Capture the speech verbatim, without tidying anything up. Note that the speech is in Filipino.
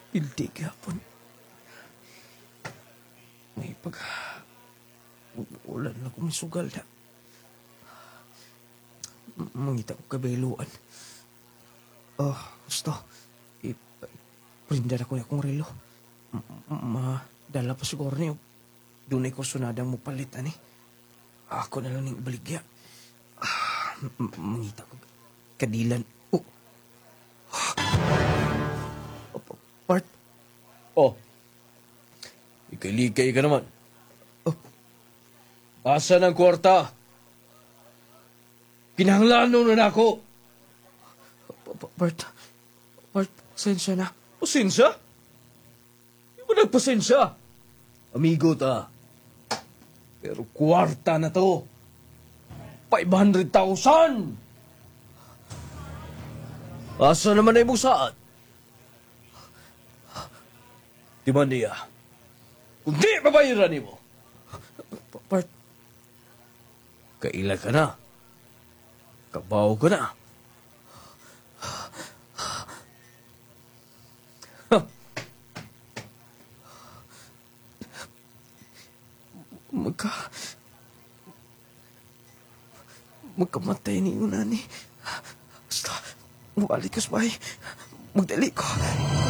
Hindi gihapon. May pag... Wala na akong sugal na. M- Mangita ko kabayluan. Oh, gusto. I-prinda na ko na akong relo. M- Madala pa siguro niyo. Doon ay ko sunadang mo palit, ani. Ako na lang ning ibaligya. Ah, m- Mangita ko. Kadilan. Oh. Opo, Part. Oh, ikaligay ka naman. Oh. Asa ng kwarta? Kinahanglanon na ako. Pa- pa- Part. Part, sensya na. Pasensya? Di ba nagpasensya? Amigo ta. Pero kwarta na to. five hundred thousand! Asa naman ay mong saad? Di ba niya? Kung di babayaran mo, Pa- Part, kaila ka na. Kabaw ka na. magka... Magkamatay ni Unani. Basta, mawali ka sa bahay. Magdali ko.